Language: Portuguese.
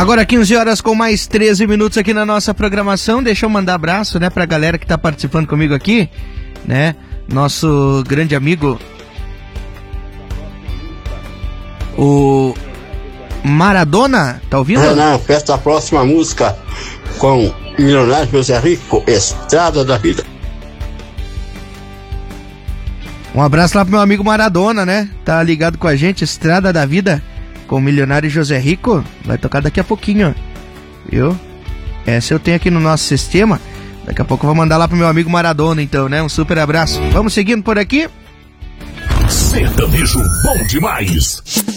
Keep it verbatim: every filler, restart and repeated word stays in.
Agora quinze horas com mais treze minutos aqui na nossa programação. Deixa eu mandar abraço, né, pra galera que tá participando comigo aqui, né? Nosso grande amigo, o Maradona, tá ouvindo? Renan, peça a próxima música com Milionário José Rico, Estrada da Vida. Um abraço lá pro meu amigo Maradona, né? Tá ligado com a gente, Estrada da Vida, com o Milionário José Rico. Vai tocar daqui a pouquinho, viu? Essa eu tenho aqui no nosso sistema. Daqui a pouco eu vou mandar lá pro meu amigo Maradona, então, né? Um super abraço. Vamos seguindo por aqui. Sertanejo bom demais.